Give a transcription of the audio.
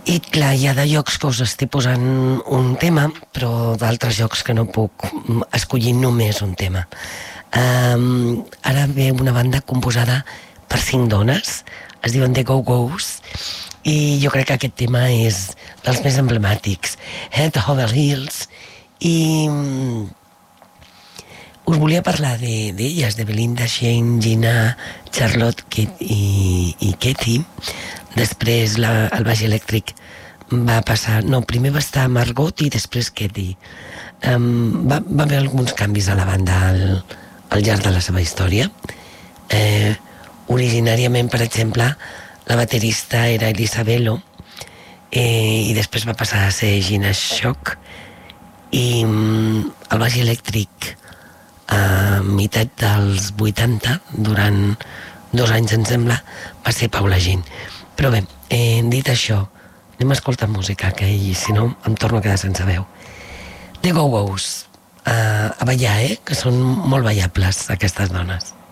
I clar, hi ha de llocs que us estic posant un tema, però d'altres llocs que no puc escollir només un tema. Ara ve una banda composada per 5 dones, es diuen The Go-Go's, i jo crec que aquest tema és dels més emblemàtics, Head Over Heels, i us volia parlar d'elles, de Belinda, Shane, Gina, Charlotte i Katie. Després el baix elèctric va passar... No, primer va estar Margot i després Katie. Va haver alguns canvis a la banda al llarg de la seva història. Originàriament, per exemple, la baterista era Elisabello i després va passar a ser Gina Shock, i el baix elèctric a meitat dels 80, durant 2 anys em sembla, va ser Paula Jean. Però bé, dit això, anem a escoltar música, que si no em torno a quedar sense veu. The Go-Go's, a ballar, que són molt ballables aquestes dones.